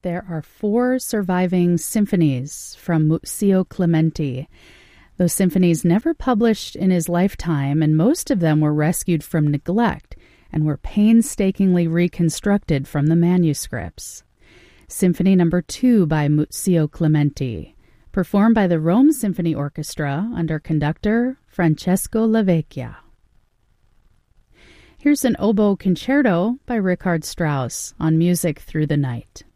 There are 4 surviving symphonies from Muzio Clementi. Those symphonies never published in his lifetime, and most of them were rescued from neglect and were painstakingly reconstructed from the manuscripts. Symphony No. 2 by Muzio Clementi, performed by the Rome Symphony Orchestra under conductor Francesco Lavecchia. Here's an oboe concerto by Richard Strauss on Music Through the Night.